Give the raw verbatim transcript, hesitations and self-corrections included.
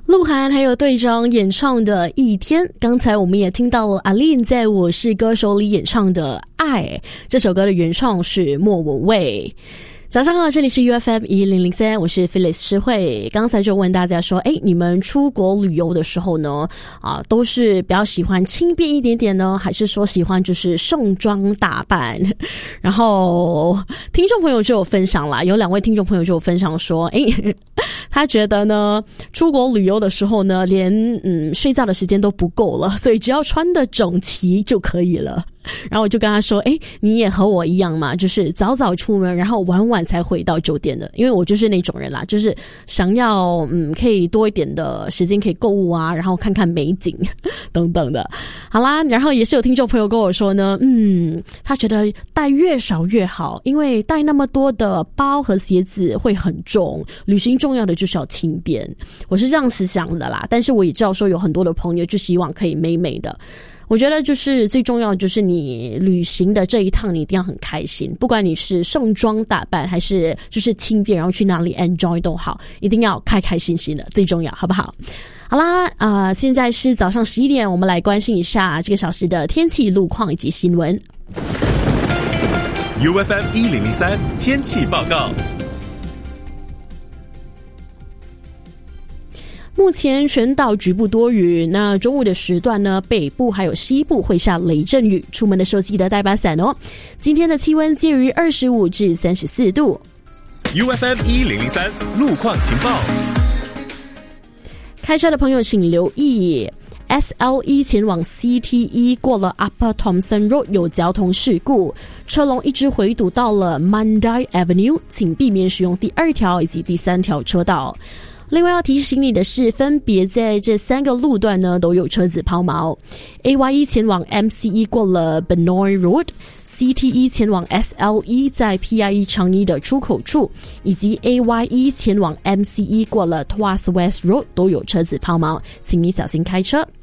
鹿晗还有队长演唱的《一天》，刚才我们也听到了阿令在我是歌手里演唱的《爱》，这首歌的原创是莫文蔚。早上好，这里是 U F M 一零零三，我是 Phyllis 诗慧。刚才就问大家说，诶，你们出国旅游的时候呢，啊，都是比较喜欢轻便一点点呢，还是说喜欢就是盛装打扮？然后听众朋友就有分享啦，有两位听众朋友就有分享说，诶，他觉得呢，出国旅游的时候呢，连嗯睡觉的时间都不够了，所以只要穿得整齐就可以了。然后我就跟他说，诶，你也和我一样嘛，就是早早出门，然后晚晚才回到酒店的。因为我就是那种人啦，就是想要嗯可以多一点的时间可以购物啊，然后看看美景等等的。好啦，然后也是有听众朋友跟我说呢，嗯，他觉得带越少越好，因为带那么多的包和鞋子会很重，旅行重要的就是要轻便。我是这样子想的啦，但是我也知道说有很多的朋友就希望可以美美的。我觉得就是最重要的就是你旅行的这一趟你一定要很开心，不管你是盛装打扮还是就是轻便，然后去哪里 enjoy 都好，一定要开开心心的，最重要，好不好？好啦，啊、呃，现在是早上十一点，我们来关心一下这个小时的天气路况以及新闻。 U F M 一零零三天气报告。 目前全岛局部多雨，那中午的时段呢，北部还有西部会下雷阵雨，出门的时候记得带把伞哦。今天的气温介于二十五至三十四度。 U F M 一零零三路况情报。 开车的朋友请留意 S L E 前往 C T E 过了 Upper Thomson Road 有交通事故，车龙一直回堵到了 Mandai Avenue， 请避免使用第二条以及第三条车道。另外要提醒你的是，分别在这三个路段呢都有车子抛锚。A Y E 前往 M C E 过了 Benoi Road， C T E 前往 S L E 在 P I E 长一的出口处，以及 A Y E 前往 M C E 过了 Tuas West Road 都有车子抛锚，请你小心开车。